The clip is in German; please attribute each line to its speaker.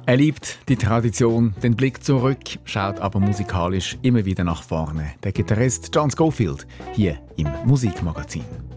Speaker 1: Er liebt die Tradition, den Blick zurück, schaut aber musikalisch immer wieder nach vorne. Der Gitarrist John Scofield hier im Musikmagazin.